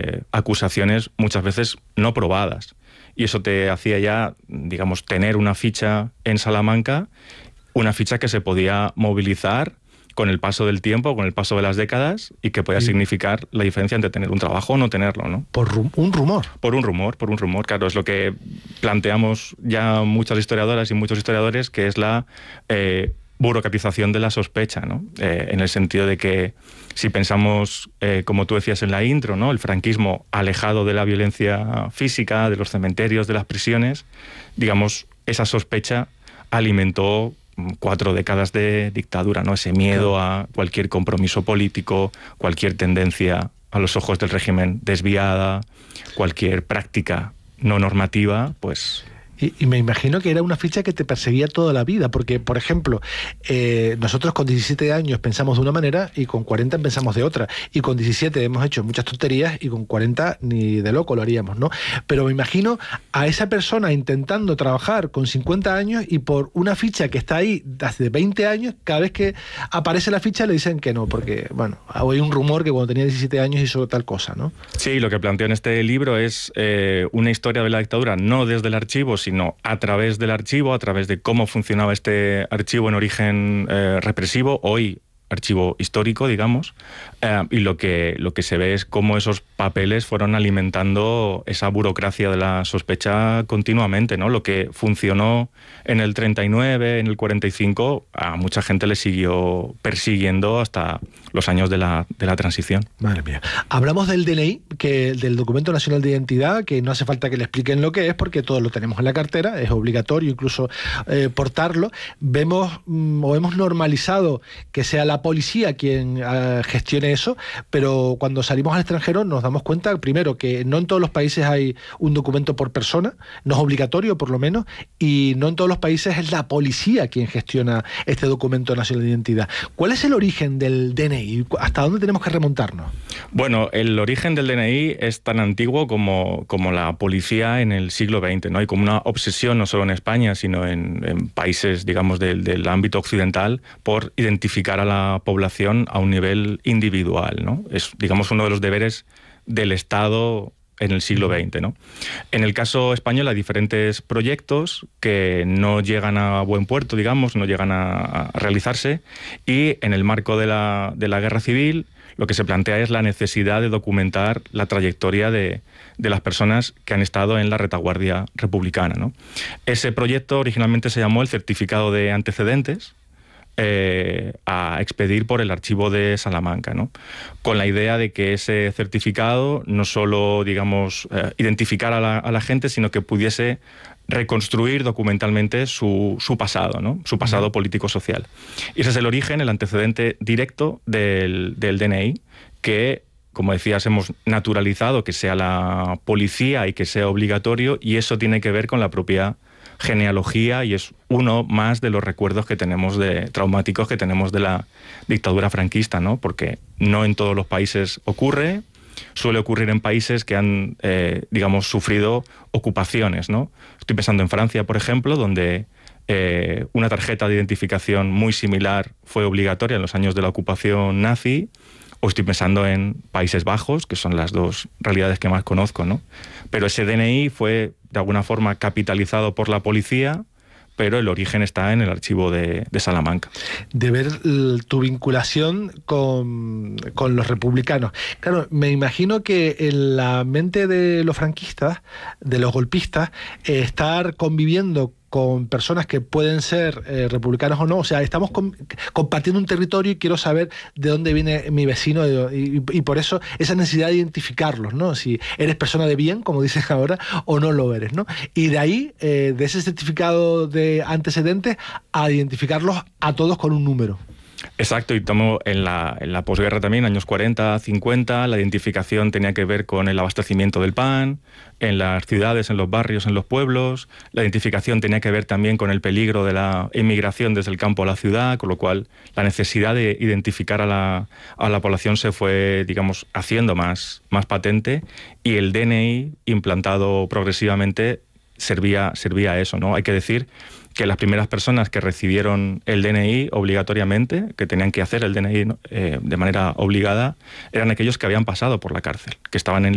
acusaciones muchas veces no probadas. Y eso te hacía ya, digamos, tener una ficha en Salamanca, una ficha que se podía movilizar con el paso del tiempo, con el paso de las décadas, y que podía significar la diferencia entre tener un trabajo o no tenerlo, ¿no? Por un rumor. Por un rumor, claro. Es lo que planteamos ya muchas historiadoras y muchos historiadores, que es la burocratización de la sospecha, ¿no? En el sentido de que si pensamos, como tú decías en la intro, ¿no? El franquismo alejado de la violencia física, de los cementerios, de las prisiones, digamos, esa sospecha alimentó 4 décadas de dictadura, ¿no? Ese miedo a cualquier compromiso político, cualquier tendencia a los ojos del régimen desviada, cualquier práctica no normativa, pues... Y me imagino que era una ficha que te perseguía toda la vida, porque, por ejemplo, nosotros con 17 años pensamos de una manera y con 40 pensamos de otra. Y con 17 hemos hecho muchas tonterías y con 40 ni de loco lo haríamos, ¿no? Pero me imagino a esa persona intentando trabajar con 50 años y por una ficha que está ahí hace 20 años, cada vez que aparece la ficha le dicen que no, porque, bueno, hay un rumor que cuando tenía 17 años hizo tal cosa, ¿no? Sí, lo que planteo en este libro es una historia de la dictadura, no desde el archivo, sino a través del archivo, a través de cómo funcionaba este archivo en origen represivo, hoy archivo histórico, digamos, y lo que se ve es cómo esos papeles fueron alimentando esa burocracia de la sospecha continuamente, ¿no? Lo que funcionó en el 39, en el 45, a mucha gente le siguió persiguiendo hasta los años de la transición. Madre mía. Hablamos del DNI, del Documento Nacional de Identidad, que no hace falta que le expliquen lo que es, porque todos lo tenemos en la cartera, es obligatorio incluso portarlo. Vemos o hemos normalizado que sea la policía quien gestione eso, pero cuando salimos al extranjero nos damos cuenta, primero, que no en todos los países hay un documento por persona, no es obligatorio por lo menos, y no en todos los países es la policía quien gestiona este Documento Nacional de Identidad. ¿Cuál es el origen del DNI? ¿Hasta dónde tenemos que remontarnos? Bueno, el origen del DNI es tan antiguo como la policía en el siglo XX, ¿no? Hay como una obsesión, no solo en España, sino en países, digamos, del ámbito occidental, por identificar a la población a un nivel individual, ¿no? Es, digamos, uno de los deberes del Estado en el siglo XX, ¿no? En el caso español hay diferentes proyectos que no llegan a buen puerto, digamos, no llegan a realizarse, y en el marco de la Guerra Civil lo que se plantea es la necesidad de documentar la trayectoria de las personas que han estado en la retaguardia republicana, ¿no? Ese proyecto originalmente se llamó el Certificado de Antecedentes, a expedir por el archivo de Salamanca, ¿no? Con la idea de que ese certificado no solo, digamos, identificara a la gente, sino que pudiese reconstruir documentalmente su pasado, ¿no? Su pasado político-social. Y ese es el origen, el antecedente directo del DNI, que, como decías, hemos naturalizado que sea la policía y que sea obligatorio, y eso tiene que ver con la propia genealogía y es uno más de los recuerdos que tenemos traumáticos que tenemos de la dictadura franquista, ¿no? Porque no en todos los países ocurre, suele ocurrir en países que han, digamos, sufrido ocupaciones, ¿no? Estoy pensando en Francia, por ejemplo, donde una tarjeta de identificación muy similar fue obligatoria en los años de la ocupación nazi, o estoy pensando en Países Bajos, que son las dos realidades que más conozco, ¿no? Pero ese DNI fue, de alguna forma, capitalizado por la policía, pero el origen está en el archivo de Salamanca. De ver tu vinculación con los republicanos. Claro, me imagino que en la mente de los franquistas, de los golpistas, estar conviviendo con personas que pueden ser republicanos o no, o sea, estamos compartiendo un territorio y quiero saber de dónde viene mi vecino y por eso esa necesidad de identificarlos, ¿no? Si eres persona de bien, como dicen ahora, o no lo eres, ¿no? Y de ahí, de ese certificado de antecedentes, a identificarlos a todos con un número. Exacto, y tomo en la posguerra también, años 40, 50, la identificación tenía que ver con el abastecimiento del pan, en las ciudades, en los barrios, en los pueblos. La identificación tenía que ver también con el peligro de la inmigración desde el campo a la ciudad, con lo cual la necesidad de identificar a la población se fue, digamos, haciendo más patente, y el DNI, implantado progresivamente, servía a eso, ¿no? Hay que decir que las primeras personas que recibieron el DNI obligatoriamente, que tenían que hacer el DNI de manera obligada, eran aquellos que habían pasado por la cárcel, que estaban en